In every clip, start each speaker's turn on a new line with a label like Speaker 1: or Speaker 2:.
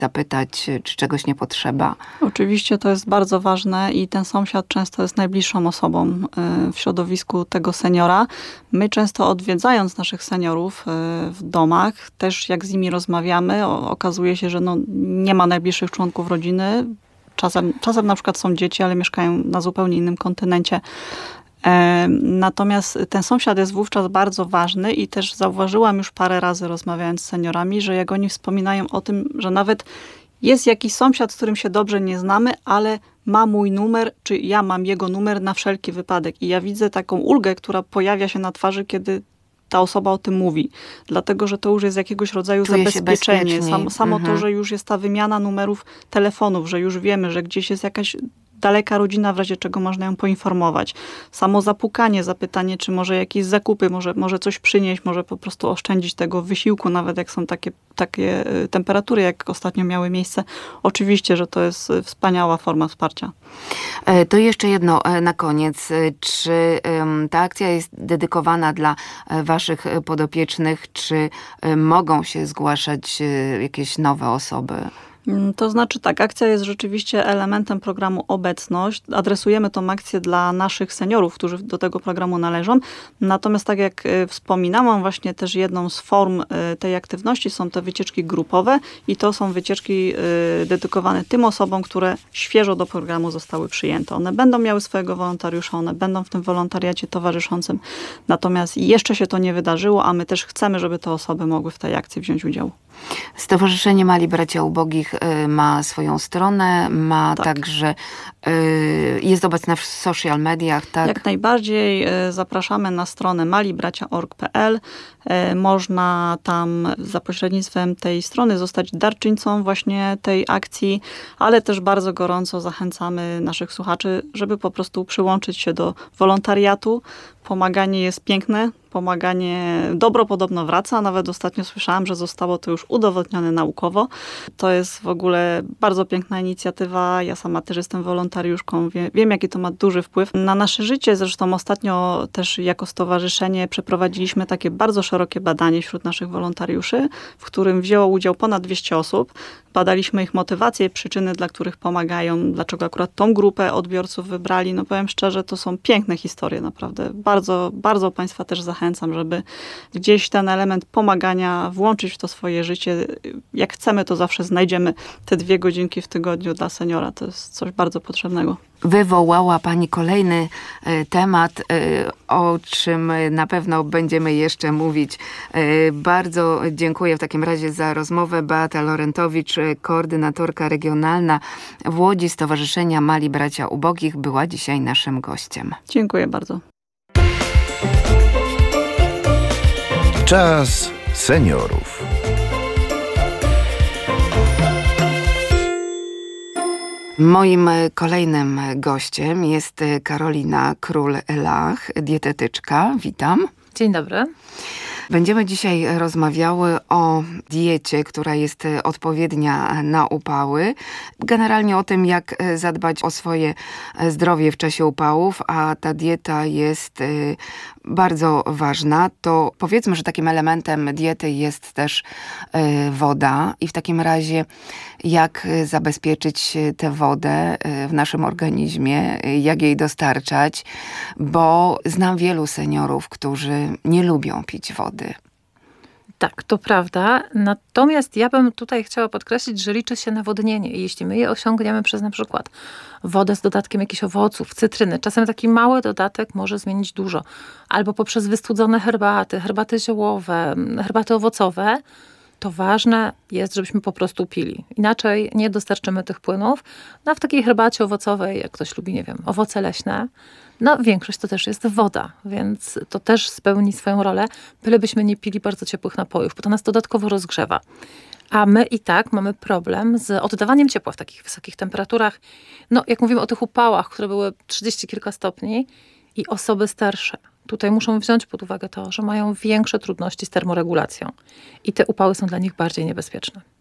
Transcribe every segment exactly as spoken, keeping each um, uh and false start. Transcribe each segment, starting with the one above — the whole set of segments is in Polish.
Speaker 1: zapytać, czy czegoś nie potrzeba.
Speaker 2: Oczywiście to jest bardzo ważne i ten sąsiad często jest najbliższą osobą w środowisku tego seniora. My często odwiedzając naszych seniorów w domach, też jak z nimi rozmawiamy, okazuje się, że no nie ma najbliższych członków rodziny. Czasem, czasem na przykład są dzieci, ale mieszkają na zupełnie innym kontynencie. Natomiast ten sąsiad jest wówczas bardzo ważny i też zauważyłam już parę razy rozmawiając z seniorami, że jak oni wspominają o tym, że nawet jest jakiś sąsiad, z którym się dobrze nie znamy, ale ma mój numer, czy ja mam jego numer na wszelki wypadek. I ja widzę taką ulgę, która pojawia się na twarzy, kiedy ta osoba o tym mówi. Dlatego, że to już jest jakiegoś rodzaju
Speaker 1: Czuje
Speaker 2: zabezpieczenie. Samo, samo
Speaker 1: mhm.
Speaker 2: to, że już jest ta wymiana numerów telefonów, że już wiemy, że gdzieś jest jakaś daleka rodzina, w razie czego można ją poinformować. Samo zapukanie, zapytanie, czy może jakieś zakupy, może, może coś przynieść, może po prostu oszczędzić tego wysiłku, nawet jak są takie, takie temperatury, jak ostatnio miały miejsce. Oczywiście, że to jest wspaniała forma wsparcia.
Speaker 1: To jeszcze jedno na koniec. Czy ta akcja jest dedykowana dla waszych podopiecznych, czy mogą się zgłaszać jakieś nowe osoby?
Speaker 2: To znaczy tak, akcja jest rzeczywiście elementem programu Obecność. Adresujemy tą akcję dla naszych seniorów, którzy do tego programu należą. Natomiast tak jak wspominałam, właśnie też jedną z form tej aktywności są te wycieczki grupowe i to są wycieczki dedykowane tym osobom, które świeżo do programu zostały przyjęte. One będą miały swojego wolontariusza, one będą w tym wolontariacie towarzyszącym. Natomiast jeszcze się to nie wydarzyło, a my też chcemy, żeby te osoby mogły w tej akcji wziąć udział.
Speaker 1: Stowarzyszenie Mali Bracia Ubogich ma swoją stronę, ma tak. także, jest obecna w social mediach, tak?
Speaker 2: Jak najbardziej zapraszamy na stronę mali bracia kropka org kropka p l. Można tam za pośrednictwem tej strony zostać darczyńcą właśnie tej akcji, ale też bardzo gorąco zachęcamy naszych słuchaczy, żeby po prostu przyłączyć się do wolontariatu. Pomaganie jest piękne, pomaganie dobro podobno wraca. Nawet ostatnio słyszałam, że zostało to już udowodnione naukowo. To jest w ogóle bardzo piękna inicjatywa. Ja sama też jestem wolontariuszką. Wiem, wiem, jaki to ma duży wpływ na nasze życie. Zresztą ostatnio też jako stowarzyszenie przeprowadziliśmy takie bardzo szerokie badanie wśród naszych wolontariuszy, w którym wzięło udział ponad dwieście osób. Badaliśmy ich motywacje, przyczyny, dla których pomagają, dlaczego akurat tą grupę odbiorców wybrali. No powiem szczerze, to są piękne historie, naprawdę. Bardzo, bardzo Państwa też zachęcam, żeby gdzieś ten element pomagania włączyć w to swoje życie. Jak chcemy, to zawsze znajdziemy te dwie godzinki w tygodniu dla seniora. To jest coś bardzo potrzebnego.
Speaker 1: Wywołała Pani kolejny temat, o czym na pewno będziemy jeszcze mówić. Bardzo dziękuję w takim razie za rozmowę. Beata Lorentowicz, koordynatorka regionalna w Łodzi Stowarzyszenia Mali Bracia Ubogich, była dzisiaj naszym gościem.
Speaker 2: Dziękuję bardzo.
Speaker 3: Czas seniorów.
Speaker 1: Moim kolejnym gościem jest Karolina Król-Lach, dietetyczka. Witam.
Speaker 4: Dzień dobry.
Speaker 1: Będziemy dzisiaj rozmawiały o diecie, która jest odpowiednia na upały. Generalnie o tym, jak zadbać o swoje zdrowie w czasie upałów, a ta dieta jest bardzo ważna. To powiedzmy, że takim elementem diety jest też woda i w takim razie jak zabezpieczyć tę wodę w naszym organizmie, jak jej dostarczać, bo znam wielu seniorów, którzy nie lubią pić wody.
Speaker 4: Tak, to prawda. Natomiast ja bym tutaj chciała podkreślić, że liczy się nawodnienie. I jeśli my je osiągniemy przez na przykład wodę z dodatkiem jakichś owoców, cytryny, czasem taki mały dodatek może zmienić dużo. Albo poprzez wystudzone herbaty, herbaty ziołowe, herbaty owocowe, to ważne jest, żebyśmy po prostu pili. Inaczej nie dostarczymy tych płynów. No a w takiej herbacie owocowej, jak ktoś lubi, nie wiem, owoce leśne, no większość to też jest woda, więc to też spełni swoją rolę, bylebyśmy nie pili bardzo ciepłych napojów, bo to nas dodatkowo rozgrzewa. A my i tak mamy problem z oddawaniem ciepła w takich wysokich temperaturach. No jak mówimy o tych upałach, które były trzydzieści kilka stopni i osoby starsze, tutaj muszą wziąć pod uwagę to, że mają większe trudności z termoregulacją i te upały są dla nich bardziej niebezpieczne.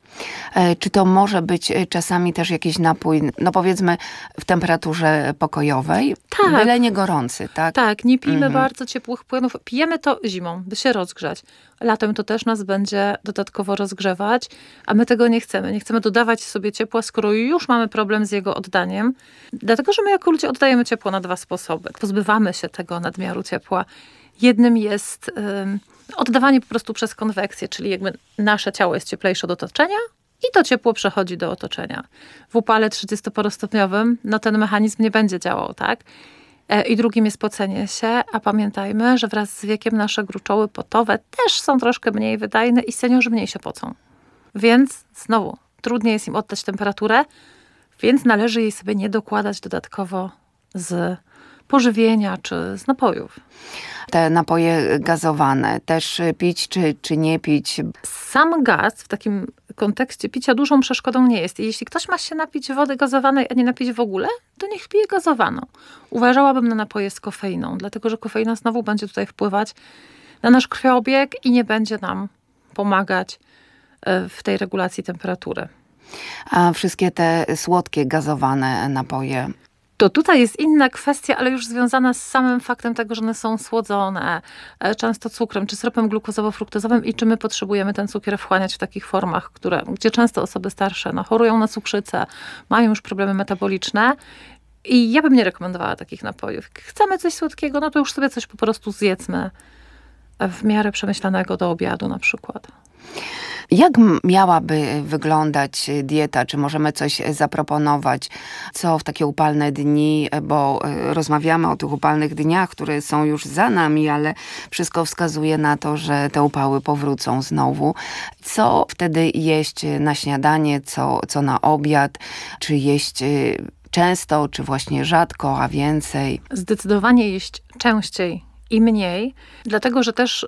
Speaker 1: Czy to może być czasami też jakiś napój, no powiedzmy w temperaturze pokojowej,
Speaker 4: tak.
Speaker 1: byle nie gorący, tak?
Speaker 4: Tak, nie pijmy
Speaker 1: mhm.
Speaker 4: bardzo ciepłych płynów. Pijemy to zimą, by się rozgrzać. Latem to też nas będzie dodatkowo rozgrzewać, a my tego nie chcemy. Nie chcemy dodawać sobie ciepła, skoro już mamy problem z jego oddaniem. Dlatego, że my jako ludzie oddajemy ciepło na dwa sposoby. Pozbywamy się tego nadmiaru ciepła. Jednym jest um, oddawanie po prostu przez konwekcję, czyli jakby nasze ciało jest cieplejsze od otoczenia i to ciepło przechodzi do otoczenia. W upale trzydziestoparostopniowym no ten mechanizm nie będzie działał, tak? I drugim jest pocenie się, a pamiętajmy, że wraz z wiekiem nasze gruczoły potowe też są troszkę mniej wydajne i seniorzy mniej się pocą. Więc znowu, trudniej jest im oddać temperaturę, więc należy jej sobie nie dokładać dodatkowo z pożywienia czy z napojów.
Speaker 1: Te napoje gazowane też pić czy, czy nie pić?
Speaker 4: Sam gaz w takim kontekście picia dużą przeszkodą nie jest. I jeśli ktoś ma się napić wody gazowanej, a nie napić w ogóle, to niech pije gazowaną. Uważałabym na napoje z kofeiną, dlatego że kofeina znowu będzie tutaj wpływać na nasz krwiobieg i nie będzie nam pomagać w tej regulacji temperatury.
Speaker 1: A wszystkie te słodkie, gazowane napoje?
Speaker 4: To tutaj jest inna kwestia, ale już związana z samym faktem tego, że one są słodzone, często cukrem, czy syropem glukozowo-fruktozowym i czy my potrzebujemy ten cukier wchłaniać w takich formach, które, gdzie często osoby starsze no, chorują na cukrzycę, mają już problemy metaboliczne. I ja bym nie rekomendowała takich napojów. Jak chcemy coś słodkiego, no to już sobie coś po prostu zjedzmy w miarę przemyślanego do obiadu na przykład.
Speaker 1: Jak miałaby wyglądać dieta? Czy możemy coś zaproponować, co w takie upalne dni, bo rozmawiamy o tych upalnych dniach, które są już za nami, ale wszystko wskazuje na to, że te upały powrócą znowu. Co wtedy jeść na śniadanie, co, co na obiad? Czy jeść często, czy właśnie rzadko, a więcej?
Speaker 4: Zdecydowanie jeść częściej i mniej, dlatego że też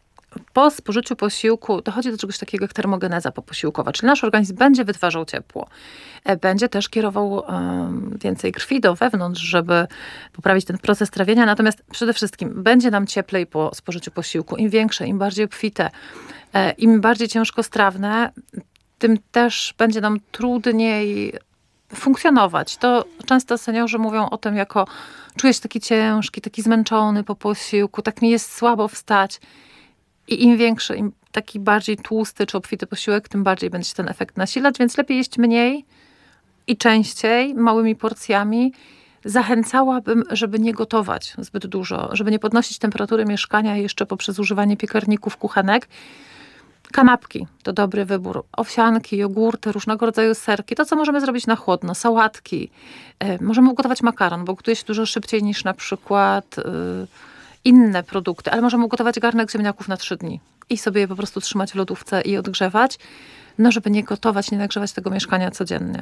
Speaker 4: po spożyciu posiłku dochodzi do czegoś takiego jak termogeneza poposiłkowa, czyli nasz organizm będzie wytwarzał ciepło. Będzie też kierował um, więcej krwi do wewnątrz, żeby poprawić ten proces trawienia, natomiast przede wszystkim będzie nam cieplej po spożyciu posiłku. Im większe, im bardziej obfite, e, im bardziej ciężkostrawne, tym też będzie nam trudniej funkcjonować. To często seniorzy mówią o tym jako czuję się taki ciężki, taki zmęczony po posiłku, tak mi jest słabo wstać. I im większy, im taki bardziej tłusty czy obfity posiłek, tym bardziej będzie się ten efekt nasilać, więc lepiej jeść mniej i częściej, małymi porcjami. Zachęcałabym, żeby nie gotować zbyt dużo, żeby nie podnosić temperatury mieszkania jeszcze poprzez używanie piekarników, kuchenek. Kanapki to dobry wybór. Owsianki, jogurty, różnego rodzaju serki. To, co możemy zrobić na chłodno. Sałatki. Możemy ugotować makaron, bo gotuje się dużo szybciej niż na przykład inne produkty, ale możemy ugotować garnek ziemniaków na trzy dni i sobie je po prostu trzymać w lodówce i odgrzewać, no żeby nie gotować, nie nagrzewać tego mieszkania codziennie.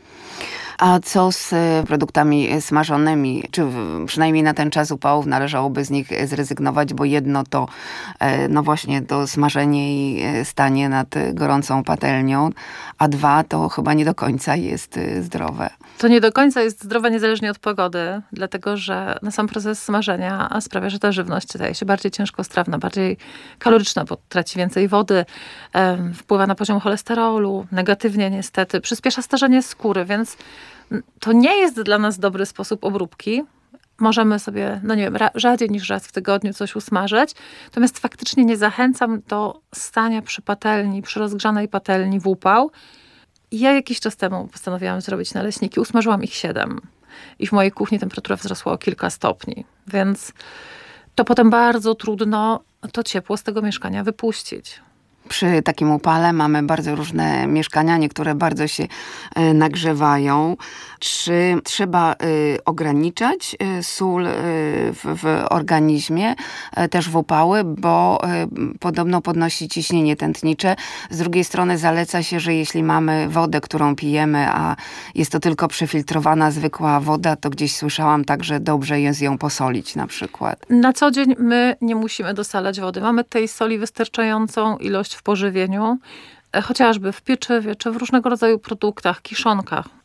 Speaker 1: A co z produktami smażonymi? Czy przynajmniej na ten czas upałów należałoby z nich zrezygnować, bo jedno to no właśnie to smażenie i stanie nad gorącą patelnią, a dwa to chyba nie do końca jest zdrowe.
Speaker 4: To nie do końca jest zdrowe niezależnie od pogody, dlatego że na sam proces smażenia sprawia, że ta żywność staje się bardziej ciężkostrawna, bardziej kaloryczna, bo traci więcej wody, wpływa na poziom cholesterolu, negatywnie niestety, przyspiesza starzenie skóry, więc to nie jest dla nas dobry sposób obróbki. Możemy sobie, no nie wiem, rzadziej niż raz w tygodniu coś usmażyć. Natomiast faktycznie nie zachęcam do stania przy patelni, przy rozgrzanej patelni w upał. Ja jakiś czas temu postanowiłam zrobić naleśniki. Usmażyłam ich siedem. I w mojej kuchni temperatura wzrosła o kilka stopni. Więc to potem bardzo trudno to ciepło z tego mieszkania wypuścić.
Speaker 1: Przy takim upale mamy bardzo różne mieszkania, niektóre bardzo się nagrzewają. Czy trzeba ograniczać sól w, w organizmie, też w upały, bo podobno podnosi ciśnienie tętnicze. Z drugiej strony zaleca się, że jeśli mamy wodę, którą pijemy, a jest to tylko przefiltrowana zwykła woda, to gdzieś słyszałam tak, że dobrze jest ją posolić na przykład.
Speaker 4: Na co dzień my nie musimy dosalać wody. Mamy tej soli wystarczającą ilość w pożywieniu, chociażby w pieczywie, czy w różnego rodzaju produktach, kiszonkach.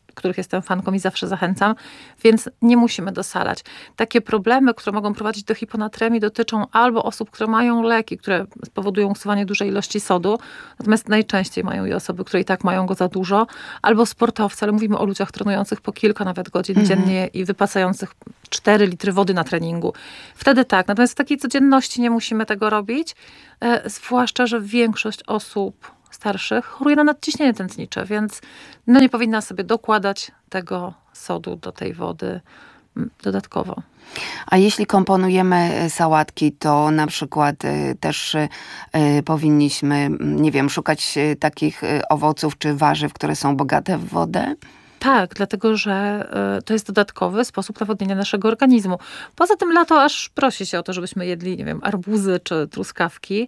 Speaker 4: których jestem fanką i zawsze zachęcam, więc nie musimy dosalać. Takie problemy, które mogą prowadzić do hiponatremii, dotyczą albo osób, które mają leki, które spowodują usuwanie dużej ilości sodu, natomiast najczęściej mają je osoby, które i tak mają go za dużo, albo sportowcy, ale mówimy o ludziach trenujących po kilka nawet godzin mhm. dziennie i wypasających cztery litry wody na treningu. Wtedy tak, natomiast w takiej codzienności nie musimy tego robić, e, zwłaszcza, że większość osób starszych choruje na nadciśnienie tętnicze, więc no nie powinna sobie dokładać tego sodu do tej wody dodatkowo.
Speaker 1: A jeśli komponujemy sałatki, to na przykład y, też y, powinniśmy, nie wiem, szukać takich owoców czy warzyw, które są bogate w wodę?
Speaker 4: Tak, dlatego że y, to jest dodatkowy sposób nawodnienia naszego organizmu. Poza tym lato aż prosi się o to, żebyśmy jedli, nie wiem, arbuzy czy truskawki.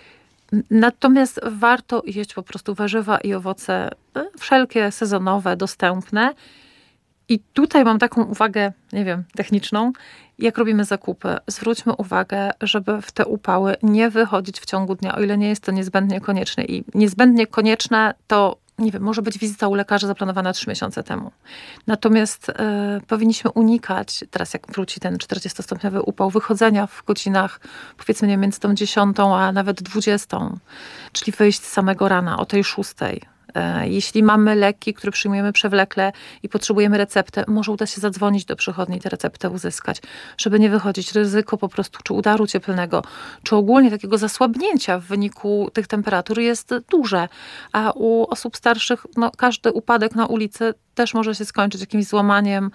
Speaker 4: Natomiast warto jeść po prostu warzywa i owoce wszelkie, sezonowe, dostępne. I tutaj mam taką uwagę, nie wiem, techniczną. Jak robimy zakupy, zwróćmy uwagę, żeby w te upały nie wychodzić w ciągu dnia, o ile nie jest to niezbędnie konieczne. I niezbędnie konieczne to, nie wiem, może być wizyta u lekarza zaplanowana trzy miesiące temu. Natomiast y, powinniśmy unikać, teraz jak wróci ten czterdziestostopniowy upał, wychodzenia w godzinach, powiedzmy, nie między tą dziesiątą a nawet dwudziestą, czyli wyjść z samego rana o tej szóstej. Jeśli mamy leki, które przyjmujemy przewlekle i potrzebujemy receptę, może uda się zadzwonić do przychodni i tę receptę uzyskać, żeby nie wychodzić. Ryzyko po prostu czy udaru cieplnego, czy ogólnie takiego zasłabnięcia w wyniku tych temperatur jest duże. A u osób starszych no, każdy upadek na ulicy też może się skończyć jakimś złamaniem,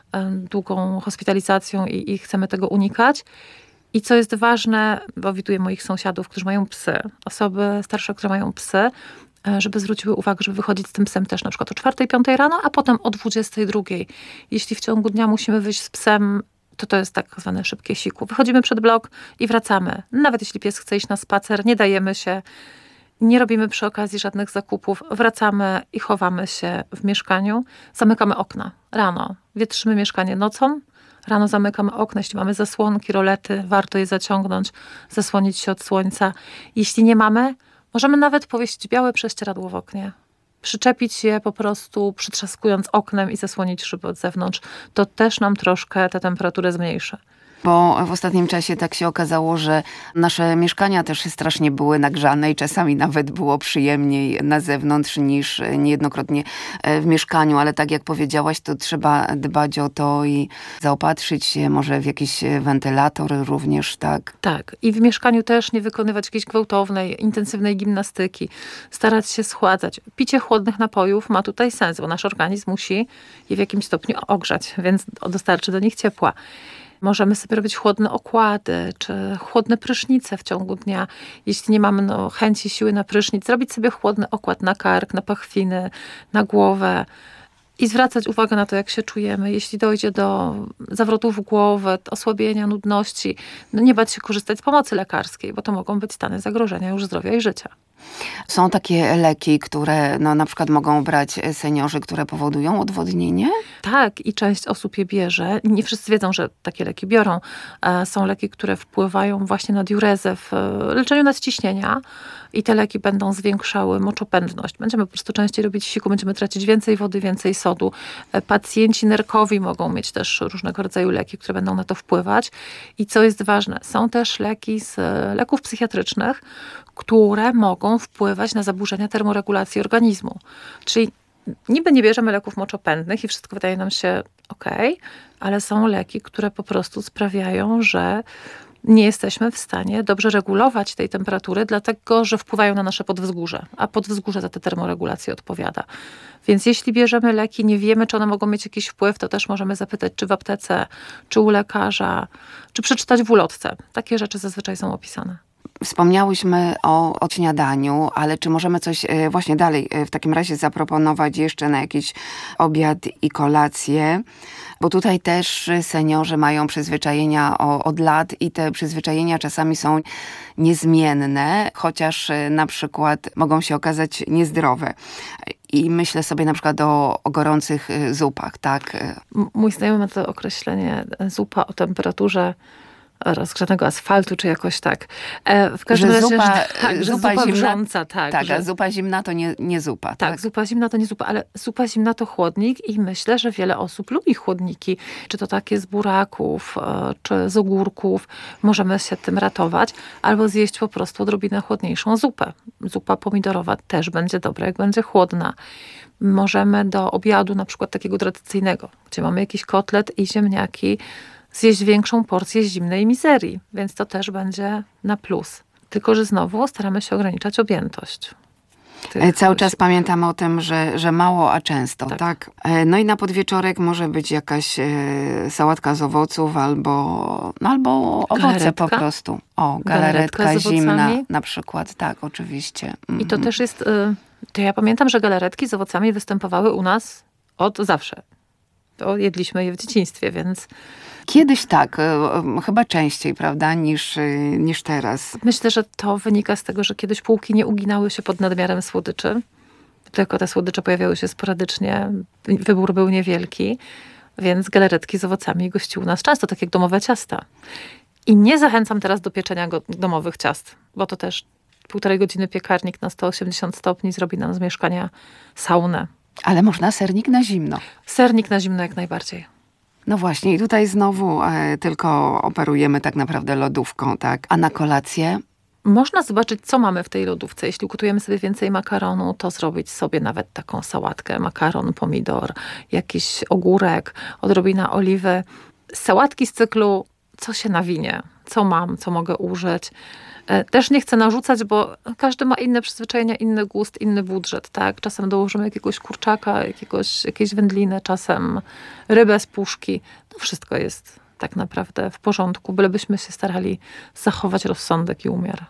Speaker 4: długą hospitalizacją i, i chcemy tego unikać. I co jest ważne, bo widuję moich sąsiadów, którzy mają psy, osoby starsze, które mają psy, żeby zwróciły uwagę, żeby wychodzić z tym psem też na przykład o czwartej, piątej rano, a potem o dwudziestej drugiej. Jeśli w ciągu dnia musimy wyjść z psem, to to jest tak zwane szybkie siku. Wychodzimy przed blok i wracamy. Nawet jeśli pies chce iść na spacer, nie dajemy się, nie robimy przy okazji żadnych zakupów, wracamy i chowamy się w mieszkaniu, zamykamy okna rano, wietrzymy mieszkanie nocą, rano zamykamy okna, jeśli mamy zasłonki, rolety, warto je zaciągnąć, zasłonić się od słońca. Jeśli nie mamy, możemy nawet powiesić białe prześcieradło w oknie. Przyczepić je po prostu, przytrzaskując oknem i zasłonić szyby od zewnątrz. To też nam troszkę tę temperaturę zmniejszy.
Speaker 1: Bo w ostatnim czasie tak się okazało, że nasze mieszkania też strasznie były nagrzane i czasami nawet było przyjemniej na zewnątrz niż niejednokrotnie w mieszkaniu. Ale tak jak powiedziałaś, to trzeba dbać o to i zaopatrzyć się może w jakiś wentylator również, tak?
Speaker 4: Tak. I w mieszkaniu też nie wykonywać jakiejś gwałtownej, intensywnej gimnastyki. Starać się schładzać. Picie chłodnych napojów ma tutaj sens, bo nasz organizm musi je w jakimś stopniu ogrzać, więc dostarczy do nich ciepła. Możemy sobie robić chłodne okłady, czy chłodne prysznice w ciągu dnia. Jeśli nie mamy no, chęci, siły na prysznic, zrobić sobie chłodny okład na kark, na pachwiny, na głowę i zwracać uwagę na to, jak się czujemy. Jeśli dojdzie do zawrotów głowy, osłabienia, nudności, no nie bać się korzystać z pomocy lekarskiej, bo to mogą być stany zagrożenia już zdrowia i życia.
Speaker 1: Są takie leki, które no, na przykład mogą brać seniorzy, które powodują odwodnienie?
Speaker 4: Tak, i część osób je bierze. Nie wszyscy wiedzą, że takie leki biorą. Są leki, które wpływają właśnie na diurezę w leczeniu nadciśnienia i te leki będą zwiększały moczopędność. Będziemy po prostu częściej robić siku, będziemy tracić więcej wody, więcej sodu. Pacjenci nerkowi mogą mieć też różnego rodzaju leki, które będą na to wpływać. I co jest ważne, są też leki z leków psychiatrycznych, które mogą wpływać na zaburzenia termoregulacji organizmu. Czyli niby nie bierzemy leków moczopędnych i wszystko wydaje nam się okej, ale są leki, które po prostu sprawiają, że nie jesteśmy w stanie dobrze regulować tej temperatury, dlatego że wpływają na nasze podwzgórze, a podwzgórze za tę termoregulację odpowiada. Więc jeśli bierzemy leki, nie wiemy, czy one mogą mieć jakiś wpływ, to też możemy zapytać, czy w aptece, czy u lekarza, czy przeczytać w ulotce. Takie rzeczy zazwyczaj są opisane.
Speaker 1: Wspomniałyśmy o, o śniadaniu, ale czy możemy coś właśnie dalej w takim razie zaproponować jeszcze na jakiś obiad i kolację? Bo tutaj też seniorzy mają przyzwyczajenia od lat i te przyzwyczajenia czasami są niezmienne, chociaż na przykład mogą się okazać niezdrowe. I myślę sobie na przykład o, o gorących zupach, tak?
Speaker 4: Mój znajomy ma to określenie zupa o temperaturze rozgrzanego asfaltu, czy jakoś tak. E, w każdym
Speaker 1: że
Speaker 4: razie,
Speaker 1: zupa,
Speaker 4: że, tak, że
Speaker 1: zupa,
Speaker 4: zupa
Speaker 1: zimna,
Speaker 4: wrząca, tak.
Speaker 1: Tak,
Speaker 4: że,
Speaker 1: a zupa zimna to nie, nie zupa.
Speaker 4: tak,
Speaker 1: Tak,
Speaker 4: zupa zimna to nie zupa, ale zupa zimna to chłodnik i myślę, że wiele osób lubi chłodniki. Czy to takie z buraków, e, czy z ogórków. Możemy się tym ratować. Albo zjeść po prostu odrobinę chłodniejszą zupę. Zupa pomidorowa też będzie dobra, jak będzie chłodna. Możemy do obiadu, na przykład takiego tradycyjnego, gdzie mamy jakiś kotlet i ziemniaki, zjeść większą porcję zimnej mizerii, więc to też będzie na plus. Tylko że znowu staramy się ograniczać objętość.
Speaker 1: Tych Cały czas pamiętam o tym, że, że mało, a często, tak. tak? No i na podwieczorek może być jakaś e, sałatka z owoców albo, albo owoce
Speaker 4: galaretka.
Speaker 1: po prostu. O, galaretka,
Speaker 4: galaretka
Speaker 1: zimna na przykład, tak, oczywiście. Mm.
Speaker 4: I to też jest, to ja pamiętam, że galaretki z owocami występowały u nas od zawsze. To jedliśmy je w dzieciństwie, więc...
Speaker 1: Kiedyś tak, chyba częściej, prawda, niż, niż teraz.
Speaker 4: Myślę, że to wynika z tego, że kiedyś półki nie uginały się pod nadmiarem słodyczy. Tylko te słodycze pojawiały się sporadycznie. Wybór był niewielki, więc galaretki z owocami gościły u nas często, tak jak domowe ciasta. I nie zachęcam teraz do pieczenia go- domowych ciast, bo to też półtorej godziny piekarnik na sto osiemdziesiąt stopni zrobi nam z mieszkania saunę.
Speaker 1: Ale można sernik na zimno.
Speaker 4: Sernik na zimno jak najbardziej.
Speaker 1: No właśnie, i tutaj znowu e, tylko operujemy tak naprawdę lodówką, tak? A na kolację?
Speaker 4: Można zobaczyć, co mamy w tej lodówce. Jeśli ugotujemy sobie więcej makaronu, to zrobić sobie nawet taką sałatkę. Makaron, pomidor, jakiś ogórek, odrobina oliwy. Sałatki z cyklu, co się nawinie, co mam, co mogę użyć. Też nie chcę narzucać, bo każdy ma inne przyzwyczajenia, inny gust, inny budżet, tak? Czasem dołożymy jakiegoś kurczaka, jakiegoś, jakieś wędliny, czasem rybę z puszki. To wszystko jest tak naprawdę w porządku, bylebyśmy się starali zachować rozsądek i umiar.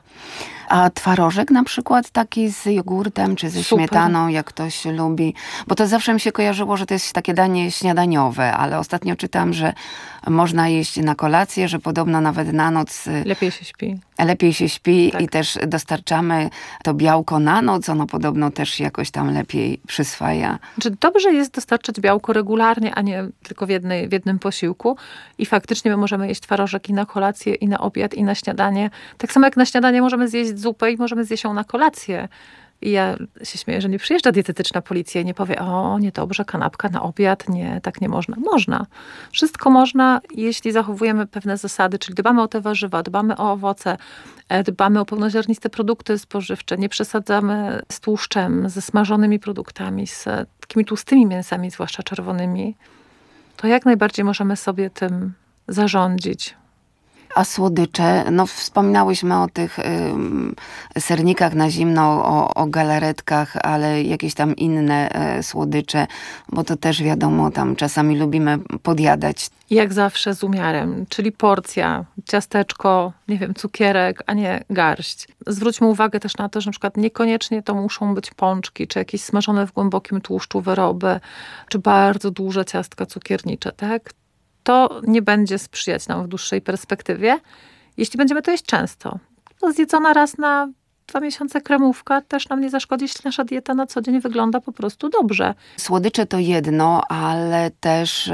Speaker 1: A twarożek na przykład taki z jogurtem, czy ze
Speaker 4: Super.
Speaker 1: śmietaną, jak ktoś lubi. Bo to zawsze mi się kojarzyło, że to jest takie danie śniadaniowe, ale ostatnio czytam, że można jeść na kolację, że podobno nawet na noc
Speaker 4: Lepiej się śpi.
Speaker 1: lepiej się śpi
Speaker 4: Tak.
Speaker 1: i też dostarczamy to białko na noc, ono podobno też się jakoś tam lepiej przyswaja.
Speaker 4: Czy dobrze jest dostarczać białko regularnie, a nie tylko w, jednej, w jednym posiłku? I faktycznie my możemy jeść twarożek i na kolację, i na obiad, i na śniadanie. Tak samo jak na śniadanie możemy zjeść zupę i możemy zjeść ją na kolację. I ja się śmieję, że nie przyjeżdża dietetyczna policja i nie powie, o niedobrze, kanapka na obiad. Nie, tak nie można. Można. Wszystko można, jeśli zachowujemy pewne zasady, czyli dbamy o te warzywa, dbamy o owoce, dbamy o pełnoziarniste produkty spożywcze, nie przesadzamy z tłuszczem, ze smażonymi produktami, z takimi tłustymi mięsami, zwłaszcza czerwonymi, to jak najbardziej możemy sobie tym zarządzić.
Speaker 1: A słodycze, no wspominałyśmy o tych ym, sernikach na zimno, o, o galaretkach, ale jakieś tam inne y, słodycze, bo to też wiadomo, tam czasami lubimy podjadać.
Speaker 4: Jak zawsze z umiarem, czyli porcja, ciasteczko, nie wiem, cukierek, a nie garść. Zwróćmy uwagę też na to, że na przykład niekoniecznie to muszą być pączki, czy jakieś smażone w głębokim tłuszczu wyroby, czy bardzo duże ciastka cukiernicze, tak? To nie będzie sprzyjać nam w dłuższej perspektywie, jeśli będziemy to jeść często. To zjedzona raz na dwa miesiące kremówka też nam nie zaszkodzi, jeśli nasza dieta na co dzień wygląda po prostu dobrze.
Speaker 1: Słodycze to jedno, ale też y,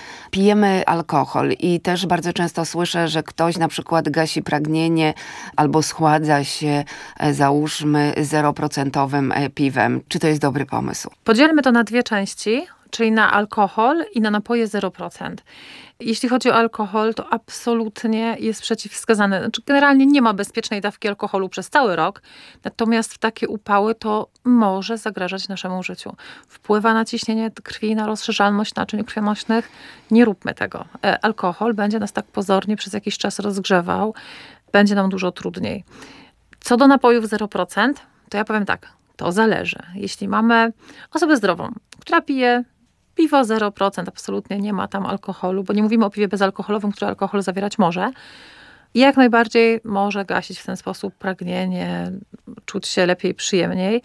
Speaker 1: pijemy alkohol i też bardzo często słyszę, że ktoś na przykład gasi pragnienie albo schładza się, y, załóżmy, zeroprocentowym y, piwem. Czy to jest dobry pomysł?
Speaker 4: Podzielmy to na dwie części, czyli na alkohol i na napoje zero procent. Jeśli chodzi o alkohol, to absolutnie jest przeciwwskazane. Znaczy, generalnie nie ma bezpiecznej dawki alkoholu przez cały rok, natomiast w takie upały to może zagrażać naszemu życiu. Wpływa na ciśnienie krwi, na rozszerzalność naczyń krwionośnych. Nie róbmy tego. E, alkohol będzie nas tak pozornie przez jakiś czas rozgrzewał. Będzie nam dużo trudniej. Co do napojów zero procent, to ja powiem tak, to zależy. Jeśli mamy osobę zdrową, która pije piwo zero procent, absolutnie nie ma tam alkoholu, bo nie mówimy o piwie bezalkoholowym, które alkohol zawierać może. I jak najbardziej może gasić w ten sposób pragnienie, czuć się lepiej, przyjemniej.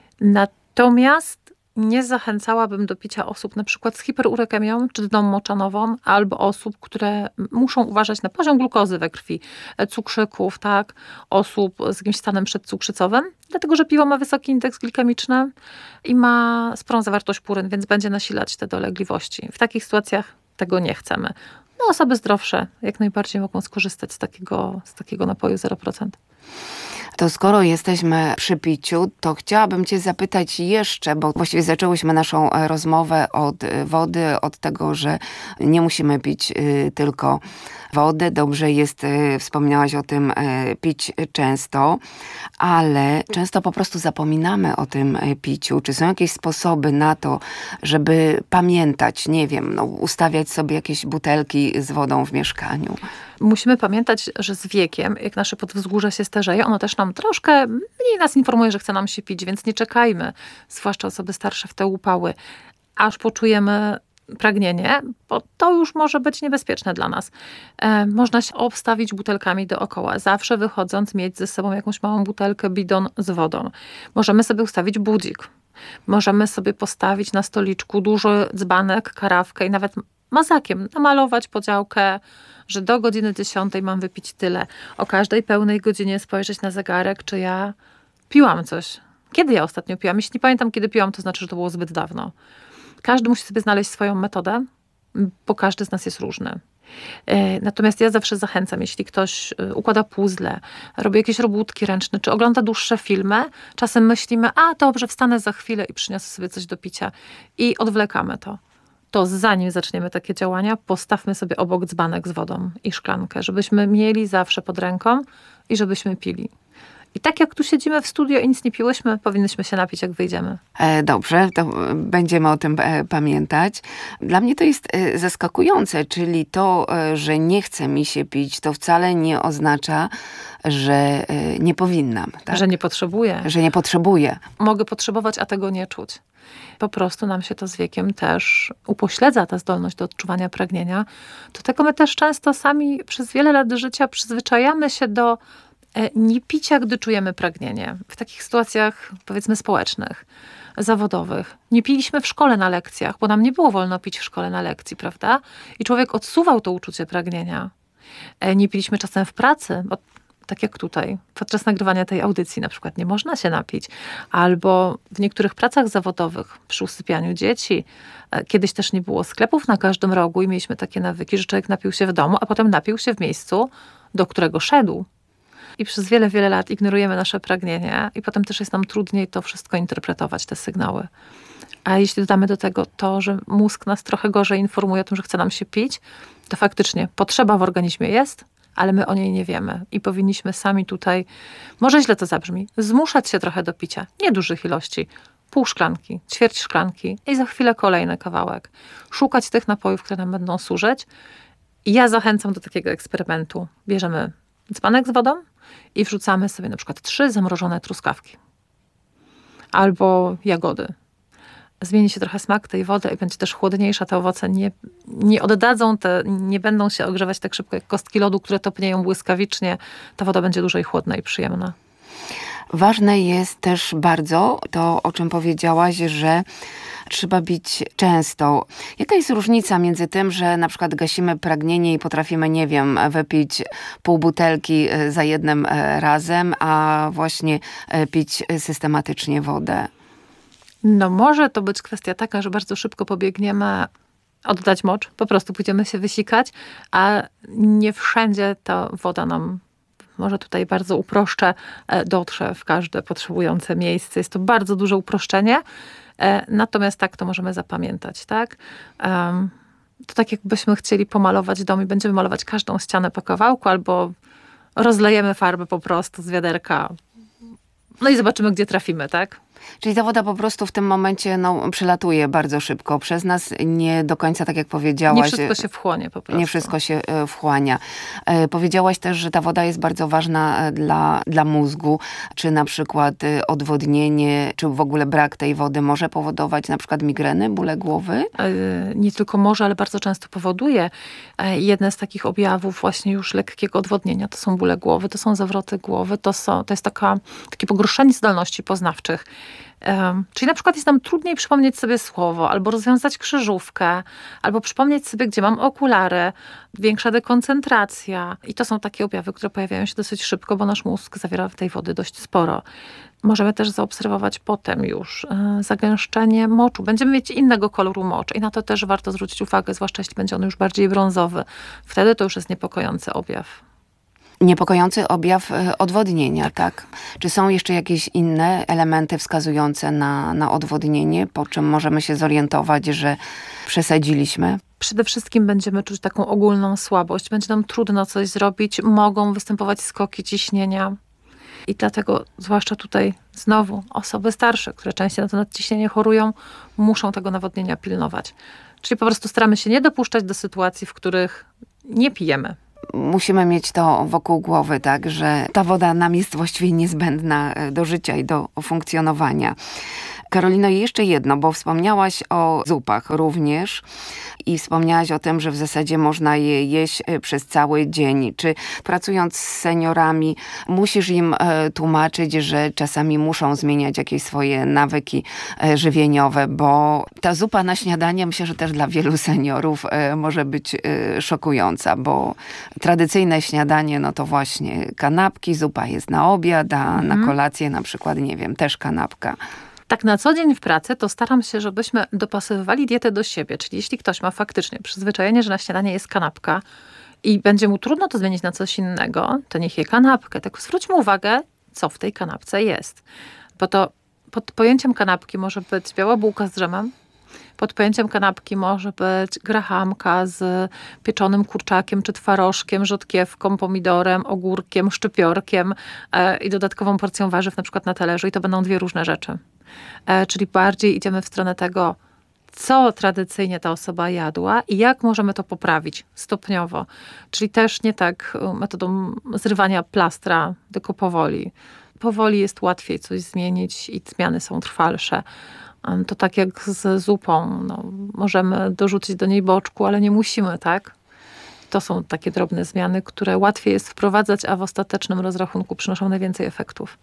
Speaker 4: Natomiast nie zachęcałabym do picia osób na przykład z hiperurykemią czy dną moczanową, albo osób, które muszą uważać na poziom glukozy we krwi, cukrzyków, tak, osób z jakimś stanem przedcukrzycowym, dlatego że piwo ma wysoki indeks glikemiczny i ma sporą zawartość puryn, więc będzie nasilać te dolegliwości. W takich sytuacjach tego nie chcemy. no osoby zdrowsze jak najbardziej mogą skorzystać z takiego, z takiego napoju zero procent.
Speaker 1: To skoro jesteśmy przy piciu, to chciałabym cię zapytać jeszcze, bo właściwie zaczęłyśmy naszą rozmowę od wody, od tego, że nie musimy pić tylko wody. Dobrze jest, wspomniałaś o tym, pić często, ale często po prostu zapominamy o tym piciu. Czy są jakieś sposoby na to, żeby pamiętać, nie wiem, no, ustawiać sobie jakieś butelki z wodą w mieszkaniu?
Speaker 4: Musimy pamiętać, że z wiekiem, jak nasze podwzgórze się starzeje, ono też nam troszkę mniej nas informuje, że chce nam się pić, więc nie czekajmy, zwłaszcza osoby starsze, w te upały, aż poczujemy pragnienie, bo to już może być niebezpieczne dla nas. E, można się obstawić butelkami dookoła. Zawsze wychodząc mieć ze sobą jakąś małą butelkę, bidon z wodą. Możemy sobie ustawić budzik. Możemy sobie postawić na stoliczku duży dzbanek, karawkę i nawet mazakiem namalować podziałkę, że do godziny dziesiątej mam wypić tyle. O każdej pełnej godzinie spojrzeć na zegarek, czy ja piłam coś. Kiedy ja ostatnio piłam? Jeśli nie pamiętam, kiedy piłam, to znaczy, że to było zbyt dawno. Każdy musi sobie znaleźć swoją metodę, bo każdy z nas jest różny. Natomiast ja zawsze zachęcam, jeśli ktoś układa puzzle, robi jakieś robótki ręczne, czy ogląda dłuższe filmy, czasem myślimy, a dobrze, wstanę za chwilę i przyniosę sobie coś do picia i odwlekamy to. To zanim zaczniemy takie działania, postawmy sobie obok dzbanek z wodą i szklankę, żebyśmy mieli zawsze pod ręką i żebyśmy pili. I tak jak tu siedzimy w studio i nic nie piłyśmy, powinnyśmy się napić, jak wyjdziemy.
Speaker 1: E, dobrze, to będziemy o tym e, pamiętać. Dla mnie to jest e, zaskakujące, czyli to, e, że nie chce mi się pić, to wcale nie oznacza, że e, nie powinnam. Tak?
Speaker 4: Że nie potrzebuję.
Speaker 1: Że nie potrzebuję.
Speaker 4: Mogę potrzebować, a tego nie czuć. Po prostu nam się to z wiekiem też upośledza, ta zdolność do odczuwania pragnienia. Do tego my też często sami przez wiele lat życia przyzwyczajamy się do nie picia, gdy czujemy pragnienie. W takich sytuacjach, powiedzmy, społecznych, zawodowych. Nie piliśmy w szkole na lekcjach, bo nam nie było wolno pić w szkole na lekcji, prawda? I człowiek odsuwał to uczucie pragnienia. Nie piliśmy czasem w pracy, bo tak jak tutaj, podczas nagrywania tej audycji na przykład nie można się napić. Albo w niektórych pracach zawodowych, przy usypianiu dzieci. Kiedyś też nie było sklepów na każdym rogu i mieliśmy takie nawyki, że człowiek napił się w domu, a potem napił się w miejscu, do którego szedł. I przez wiele, wiele lat ignorujemy nasze pragnienie i potem też jest nam trudniej to wszystko interpretować, te sygnały. A jeśli dodamy do tego to, że mózg nas trochę gorzej informuje o tym, że chce nam się pić, to faktycznie potrzeba w organizmie jest, ale my o niej nie wiemy. I powinniśmy sami tutaj, może źle to zabrzmi, zmuszać się trochę do picia. Niedużych ilości. Pół szklanki, ćwierć szklanki i za chwilę kolejny kawałek. Szukać tych napojów, które nam będą służyć. I ja zachęcam do takiego eksperymentu. Bierzemy dzbanek z wodą i wrzucamy sobie na przykład trzy zamrożone truskawki. Albo jagody. Zmieni się trochę smak tej wody i będzie też chłodniejsza. Te owoce nie, nie oddadzą, te, nie będą się ogrzewać tak szybko jak kostki lodu, które topnieją błyskawicznie. Ta woda będzie dłużej chłodna i przyjemna.
Speaker 1: Ważne jest też bardzo to, o czym powiedziałaś, że trzeba pić często. Jaka jest różnica między tym, że na przykład gasimy pragnienie i potrafimy, nie wiem, wypić pół butelki za jednym razem, a właśnie pić systematycznie wodę?
Speaker 4: No może to być kwestia taka, że bardzo szybko pobiegniemy oddać mocz, po prostu pójdziemy się wysikać, a nie wszędzie ta woda nam, może tutaj bardzo uproszczę, dotrze w każde potrzebujące miejsce. Jest to bardzo duże uproszczenie, natomiast tak to możemy zapamiętać, tak? Um, to tak jakbyśmy chcieli pomalować dom i będziemy malować każdą ścianę po kawałku, albo rozlejemy farbę po prostu z wiaderka. No i zobaczymy, gdzie trafimy, tak?
Speaker 1: Czyli ta woda po prostu w tym momencie no, przelatuje bardzo szybko przez nas, nie do końca, tak jak powiedziałaś.
Speaker 4: Nie wszystko się wchłonie po prostu.
Speaker 1: Nie wszystko się wchłania. E, powiedziałaś też, że ta woda jest bardzo ważna dla, dla mózgu. Czy na przykład odwodnienie, czy w ogóle brak tej wody może powodować na przykład migreny, bóle głowy?
Speaker 4: E, nie tylko może, ale bardzo często powoduje. E, jedne z takich objawów właśnie już lekkiego odwodnienia to są bóle głowy, to są zawroty głowy, to, są, to jest taka, takie pogorszenie zdolności poznawczych. Um, czyli na przykład jest nam trudniej przypomnieć sobie słowo, albo rozwiązać krzyżówkę, albo przypomnieć sobie, gdzie mam okulary, większa dekoncentracja. I to są takie objawy, które pojawiają się dosyć szybko, bo nasz mózg zawiera tej wody dość sporo. Możemy też zaobserwować potem już y, zagęszczenie moczu. Będziemy mieć innego koloru moczu i na to też warto zwrócić uwagę, zwłaszcza jeśli będzie on już bardziej brązowy. Wtedy to już jest niepokojący objaw.
Speaker 1: Niepokojący objaw odwodnienia, tak? Czy są jeszcze jakieś inne elementy wskazujące na, na odwodnienie, po czym możemy się zorientować, że przesadziliśmy?
Speaker 4: Przede wszystkim będziemy czuć taką ogólną słabość. Będzie nam trudno coś zrobić. Mogą występować skoki ciśnienia. I dlatego, zwłaszcza tutaj znowu, osoby starsze, które częściej na to nadciśnienie chorują, muszą tego nawodnienia pilnować. Czyli po prostu staramy się nie dopuszczać do sytuacji, w których nie pijemy.
Speaker 1: Musimy mieć to wokół głowy, tak, że ta woda nam jest właściwie niezbędna do życia i do funkcjonowania. Karolino, jeszcze jedno, bo wspomniałaś o zupach również i wspomniałaś o tym, że w zasadzie można je jeść przez cały dzień. Czy pracując z seniorami musisz im tłumaczyć, że czasami muszą zmieniać jakieś swoje nawyki żywieniowe, bo ta zupa na śniadanie myślę, że też dla wielu seniorów może być szokująca, bo tradycyjne śniadanie, no to właśnie kanapki, zupa jest na obiad, a mhm. na kolację na przykład, nie wiem, też kanapka.
Speaker 4: Tak na co dzień w pracy to staram się, żebyśmy dopasowywali dietę do siebie. Czyli jeśli ktoś ma faktycznie przyzwyczajenie, że na śniadanie jest kanapka i będzie mu trudno to zmienić na coś innego, to niech je kanapkę. Tak zwróćmy uwagę, co w tej kanapce jest. Bo to pod pojęciem kanapki może być biała bułka z dżemem, pod pojęciem kanapki może być grahamka z pieczonym kurczakiem czy twarożkiem, rzodkiewką, pomidorem, ogórkiem, szczypiorkiem e, i dodatkową porcją warzyw na przykład na talerzu. I to będą dwie różne rzeczy. E, czyli bardziej idziemy w stronę tego, co tradycyjnie ta osoba jadła i jak możemy to poprawić stopniowo. Czyli też nie tak metodą zrywania plastra, tylko powoli. Powoli jest łatwiej coś zmienić i zmiany są trwalsze. To tak jak z zupą. No, możemy dorzucić do niej boczku, ale nie musimy, tak? To są takie drobne zmiany, które łatwiej jest wprowadzać, a w ostatecznym rozrachunku przynoszą najwięcej efektów.